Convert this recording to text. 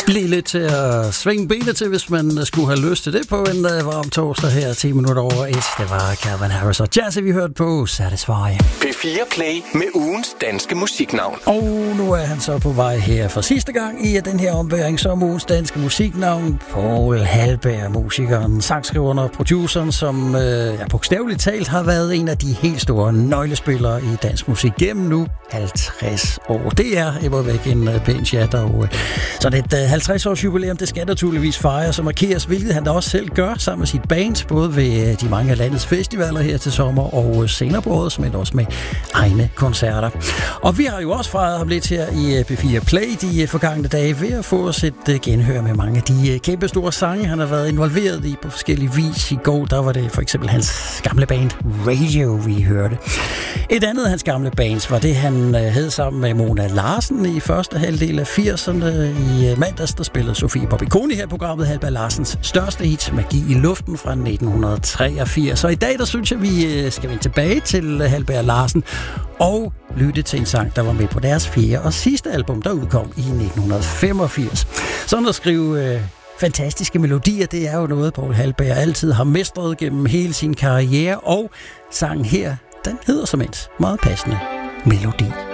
Lige lidt til at svinge benet til, hvis man skulle have lyst til det på en varm torsdag her, 10 minutter over 1. Det var Calvin Harris og Jazzy, vi hørte på Satisfy. P4 Play med ugens danske musiknavn. Og nu er han så på vej her for sidste gang i den her ombæring som ugens danske musiknavn. Poul Halberg, musikeren, sangskriveren og produceren, som bogstaveligt talt har været en af de helt store nøglespillere i dansk musik gennem nu 50 år. Det er imodvæk en pæn chat, og sådan et 50-års jubilæum, det skal naturligvis fejres og markeres, hvilket han da også selv gør sammen med sit band, både ved de mange af landets festivaler her til sommer og senere på året, men også med egne koncerter. Og vi har jo også fejret ham lidt her i P4 Play de forgangne dage ved at få os et genhør med mange af de kæmpe store sange, han har været involveret i på forskellige vis. I går, der var det for eksempel hans gamle band Radio, vi hørte. Et andet af hans gamle bands var det, han hed sammen med Mona Larsen i første halvdel af 80'erne. I mandags, der spillede Sofie Bobby her i programmet Halberg Larsens største hit, Magi i luften fra 1983. Og i dag, der synes jeg, vi skal vende tilbage til Halberg Larsen og lytte til en sang, der var med på deres 4. og sidste album, der udkom i 1985. Sådan at skrive fantastiske melodier, det er jo noget, Poul Halberg altid har mestret gennem hele sin karriere, og sangen her, den hedder som et meget passende Melodi.